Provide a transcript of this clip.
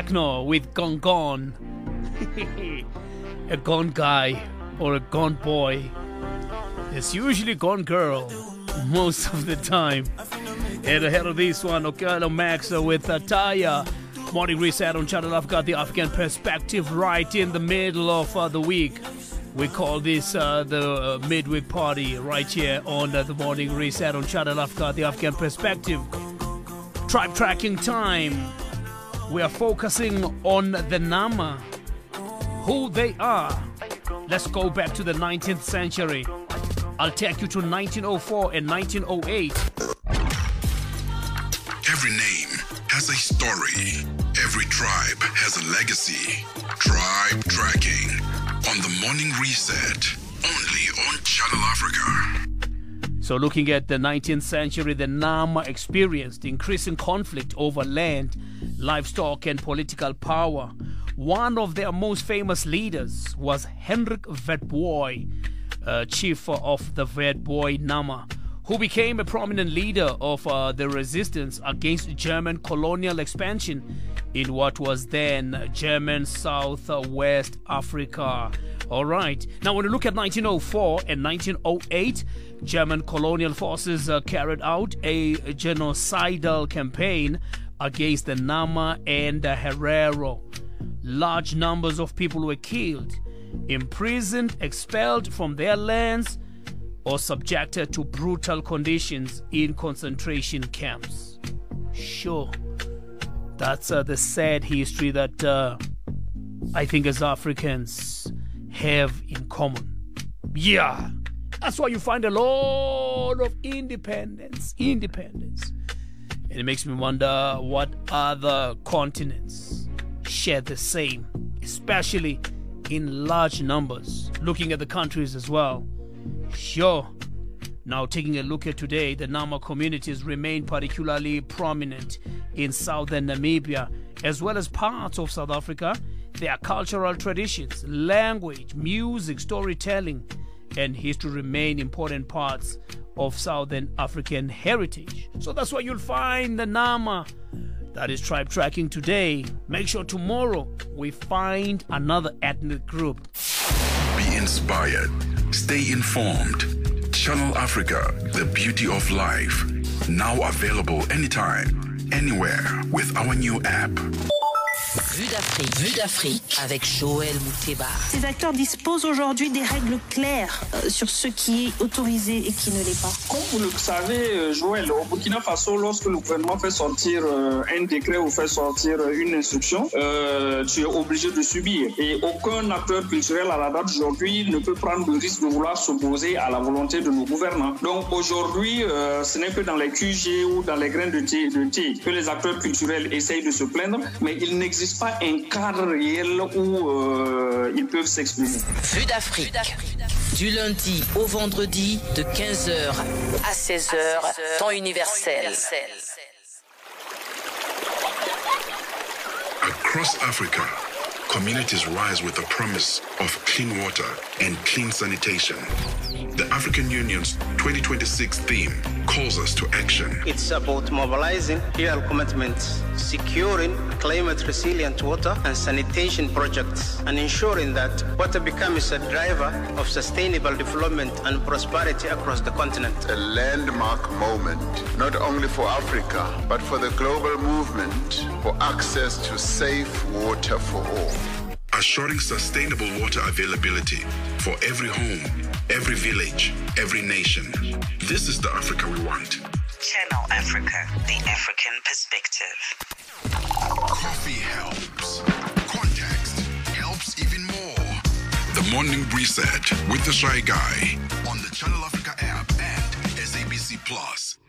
Techno with Gone Gone. A gone guy or a gone boy. It's usually gone girl most of the time. And ahead of this one, Okalo Max with Taya. Morning Reset on Channel Africa, the African perspective right in the middle of the week. We call this the midweek party right here on the Morning Reset on Channel Africa, the African perspective. Tribe tracking time. We are focusing on the Nama, who they are. Let's go back to the 19th century. I'll take you to 1904 and 1908. Every name has a story. Every tribe has a legacy. Tribe tracking on the Morning Reset, only on Channel Africa. So looking at the 19th century, the Nama experienced increasing conflict over land, livestock and political power. One of their most famous leaders was Hendrik Witbooi, chief of the Witbooi Nama, who became a prominent leader of the resistance against German colonial expansion in what was then German Southwest Africa. All right. Now, when you look at 1904 and 1908, German colonial forces carried out a genocidal campaign against the Nama and the Herero. Large numbers of people were killed, imprisoned, expelled from their lands, or subjected to brutal conditions in concentration camps. Sure, that's the sad history that I think as Africans have in common. Yeah, that's why you find a lot of independence. And it makes me wonder what other continents share the same, especially in large numbers, looking at the countries as well. Sure. Now, taking a look at today, the Nama communities remain particularly prominent in southern Namibia, as well as parts of South Africa. Their cultural traditions, language, music, storytelling, and history remain important parts of Southern African heritage. So that's why you'll find the Nama that is tribe tracking today. Make sure tomorrow we find another ethnic group. Be inspired. Stay informed. Channel Africa, the beauty of life. Now available anytime, anywhere with our new app. Vue d'Afrique avec Joël Mouteba. Ces acteurs disposent aujourd'hui des règles claires sur ce qui est autorisé et qui ne l'est pas. Comme vous le savez, Joël, au Burkina Faso, lorsque le gouvernement fait sortir un décret ou fait sortir une instruction, tu es obligé de subir. Et aucun acteur culturel à la date d'aujourd'hui ne peut prendre le risque de vouloir s'opposer à la volonté de nos gouvernants. Donc aujourd'hui, ce n'est que dans les QG ou dans les grains de thé que les acteurs culturels essayent de se plaindre, mais il n'existe pas un cadre réel où ils peuvent s'exprimer. Vue d'Afrique. Du lundi au vendredi de 15h à 16h, temps universel. Across Africa, communities rise with the promise of clean water and clean sanitation. The African Union's 2026 theme calls us to action. It's about mobilizing real commitments, securing climate-resilient water and sanitation projects, and ensuring that water becomes a driver of sustainable development and prosperity across the continent. A landmark moment, not only for Africa, but for the global movement for access to safe water for all. Assuring sustainable water availability for every home, every village, every nation. This is the Africa we want. Channel Africa, the African perspective. Coffee helps. Context helps even more. The Morning Reset with the Shy Guy on the Channel Africa app and SABC Plus.